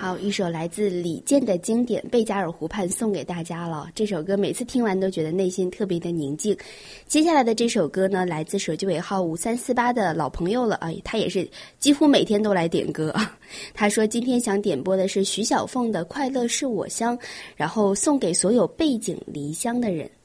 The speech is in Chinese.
好，一首来自李健的经典《贝加尔湖畔》送给大家了。这首歌每次听完都觉得内心特别的宁静。接下来的这首歌呢，来自手机尾号5348的老朋友了啊，他也是几乎每天都来点歌。他说今天想点播的是徐小凤的《快乐是我乡》，然后送给所有背井离乡的人。